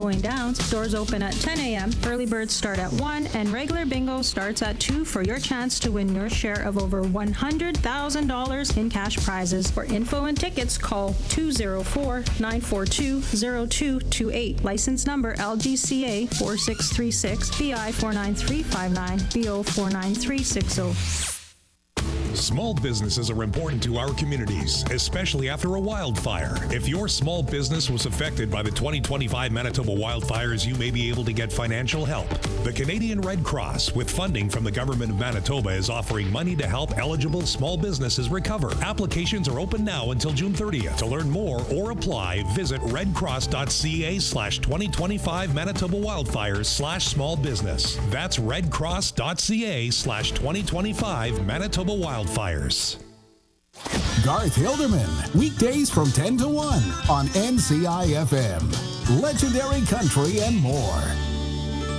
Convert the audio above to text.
Going Downs. Doors open at 10 a.m., early birds start at 1, and regular bingo starts at 2 for your chance to win your share of over $100,000 in cash prizes. For info and tickets, call 204-942-0228. License number LGCA 4636, BI 49359, BO 49360. Small businesses are important to our communities, especially after a wildfire. If your small business was affected by the 2025 Manitoba wildfires, you may be able to get financial help. The Canadian Red Cross, with funding from the Government of Manitoba, is offering money to help eligible small businesses recover. Applications are open now until June 30th. To learn more or apply, visit redcross.ca/2025 Manitoba Wildfires/small business. That's redcross.ca/2025 Manitoba Wildfires. Garth Hilderman, weekdays from 10 to 1 on NCIFM. Legendary country and more.